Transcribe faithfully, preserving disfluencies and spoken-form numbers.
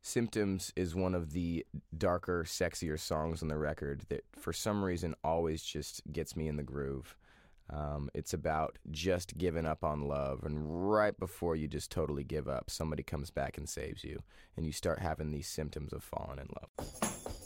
Symptoms is one of the darker, sexier songs on the record that for some reason always just gets me in the groove. Um, it's about just giving up on love, and right before you just totally give up, somebody comes back and saves you, and you start having these symptoms of falling in love.